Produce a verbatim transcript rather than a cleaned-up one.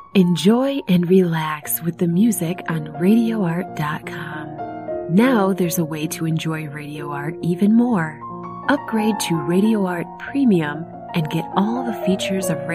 Enjoy and relax with the music on radio art dot com. Now there's a way to enjoy Radio Art even more. Upgrade to Radio Art Premium and get all the features of